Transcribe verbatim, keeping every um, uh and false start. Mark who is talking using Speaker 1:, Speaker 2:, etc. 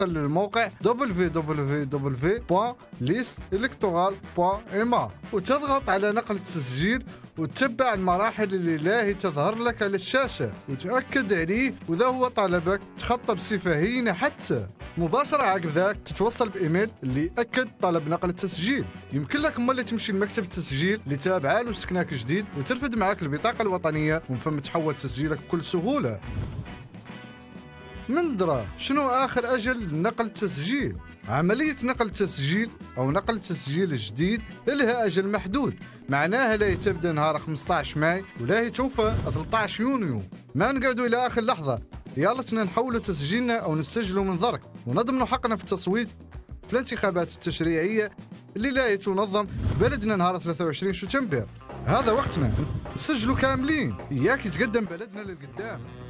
Speaker 1: للموقع دبليو دبليو دبليو دوت ليست إلكتورال دوت إم إيه وتضغط على نقل التسجيل وتتبع المراحل اللي لاهي تظهر لك على الشاشة وتأكد عليه، وإذا هو طلبك تخطى بصفة هينة حتى مباشرة عقب ذاك تتوصل بإيميل اللي يأكد طلب نقل التسجيل. يمكن لك مولي تمشي لمكتب التسجيل اللي تابعه له سكناك جديد وترفد معاك البطاقة الوطنية ومن ثم تحول تسجيلك بكل سهولة. من درا شنو آخر أجل نقل التسجيل؟ عملية نقل التسجيل أو نقل التسجيل الجديد لها أجل محدود، معناها لا تبدأ نهار خمسة عشر ماي ولا توفى ثلاثة عشر يونيو. ما نقعدوا إلى آخر لحظة، يالتنا نحولوا تسجيلنا أو نسجلوا من درك ونضمنوا حقنا في التصويت في الانتخابات التشريعية اللي لا تنظم بلدنا نهار ثلاثة وعشرين شتنبر. هذا وقتنا نسجلوا كاملين، إياك يتقدم بلدنا للقدام.